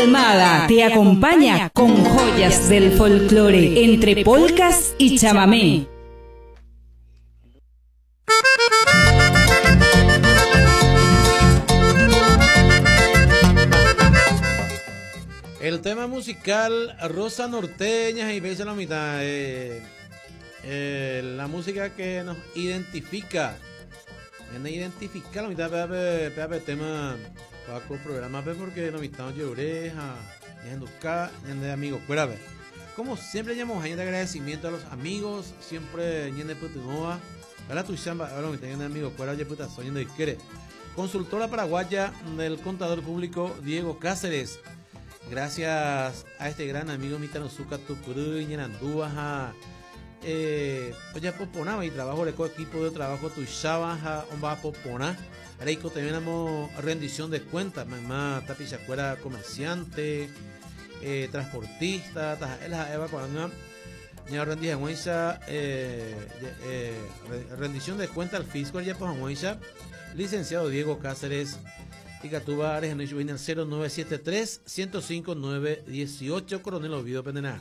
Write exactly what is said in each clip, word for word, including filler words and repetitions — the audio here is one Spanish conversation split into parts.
Almada te acompaña con joyas del folclore entre polcas y chamamé. El tema musical Rosa Norteña y Beso a la mitad, eh, eh, la música que nos identifica, nos identifica la mitad de tema Paco programa porque nos invitamos de oreja, y en buscar, y de amigos, fuera ver. Como siempre llamamos de agradecimiento a los amigos, siempre en de Putunova, para tu chamba, ahora me tengan amigos, fuera de puta soñando y quiere. Consultora paraguaya del contador público Diego Cáceres. Gracias a este gran amigo Mitano Zuca Tucurú y Andúa, eh, oye Popona y trabajo de equipo de trabajo tu Shabaja Omba Popona. Reiko tenemos rendición de cuentas, mamá tapizacuera comerciante, eh, transportista, la Eva cuando ya rendición eh, eh, rendición de cuentas al fisco ya pues licenciado Diego Cáceres. Y Catuba Ares en el cero nueve siete tres, uno cero cinco, nueve uno ocho, Coronel Ovidio Pendená.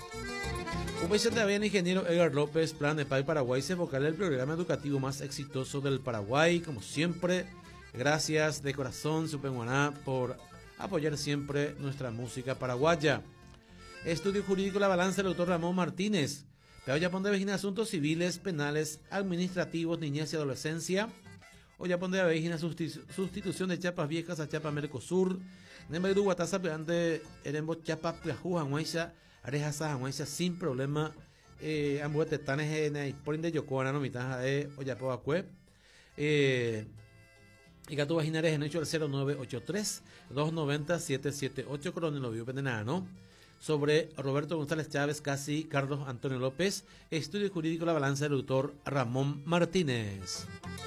Un país también ingeniero Edgar López, Plan de Paz Paraguay, se vocal el programa educativo más exitoso del Paraguay. Como siempre, gracias de corazón, Supenguaná, por apoyar siempre nuestra música paraguaya. Estudio Jurídico La Balanza, el doctor Ramón Martínez. Peoyapón de Vejina, Asuntos Civiles, Penales, Administrativos, Niñez y Adolescencia. Oyapón de Vejina, sustitución de chapas viejas a chapa Mercosur. Nemberu Guataza, ante Erembo Chapa Piajú, Anguaisa, Arejaza, Anguaisa, sin problema. Eh, ambos tetanes en por de Yocoana, no mitad de Oyapo Acue. Eh, y Gato Vaginares en hecho el cero nueve ocho tres, dos nueve cero, siete siete ocho, Coronel Obvio Pendenano. Sobre Roberto González Chávez, casi Carlos Antonio López. Estudio Jurídico La Balanza del doctor Ramón Martínez.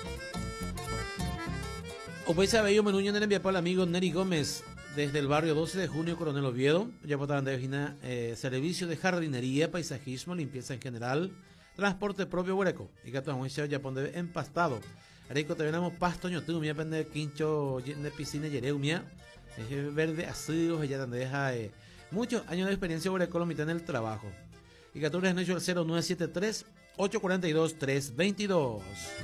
Opaisa Bello Menuño en el enviado al amigo Neri Gómez desde el barrio doce de junio, Coronel Oviedo. Ya votaban de Vejina, eh, servicio de jardinería, paisajismo, limpieza en general, transporte propio hueco. Y Gato Amuencia ya pone empastado. Areco te venamos pasto ñotumia, pende quincho de piscina yereumia. Es verde ácido, ella te deja eh, muchos años de experiencia hueco lo mitad en el trabajo. Y Gato es hecho el cero nueve siete tres, ocho cuatro dos, tres dos dos.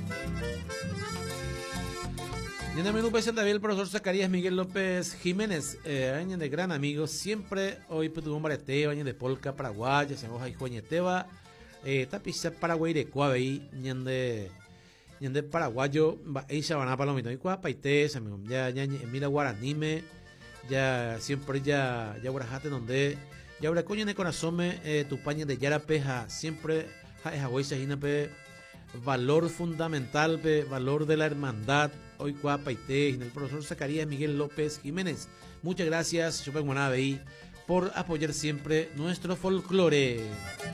Y en el menú presenta bien el profesor Zacarías Miguel López Jiménez, eh, año de gran amigo, siempre hoy tuvo un bareteo, año de polca paraguaya, se moja y jueñeteba, eh, tapiza paraguay de cuave, año de año de paraguayo, ahí se van a palomito, y cuá paité, ya, ya, mira guaranime, ya, siempre ya, ya guarajate donde, ya ahora coño de corazón, eh, tu paña de yarapeja, siempre, ja, es agüey, se valor fundamental, pe, valor de la hermandad, hoy cuapa y te, en el profesor Zacarías Miguel López Jiménez. Muchas gracias, Chopin Guanabey, por apoyar siempre nuestro folclore.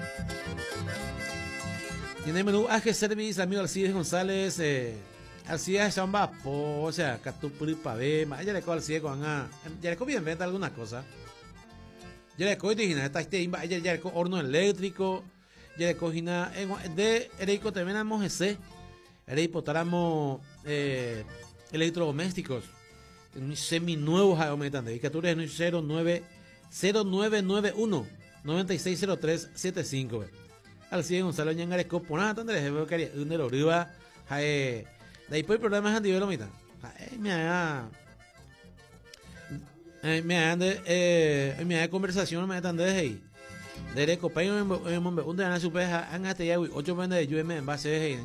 Y en el menú A G Service, amigo Alcides González, eh, Alcides Chamba, o sea, Catupuri Pave, ya le cojo Alcides con a, ya le cojo bien venta alguna cosa. Ya le cojo digna, esta este, ya le cojo horno eléctrico. Ya de cojina de Ereico también amo ese Ereico taramo eh, electrodomésticos un semi nuevo aumentan de dedicatura en cero nueve cero nueve nueve uno nueve seis cero tres siete cinco al cien Gonzalo Ñangareco por nada tan de veo que un de los riva de ahí por problemas a nivel mitad me haga me haga eh me haga conversación me tan de ahí Dereco, payo un de ana su peja, han hasta ya ocho vendas de U M en base de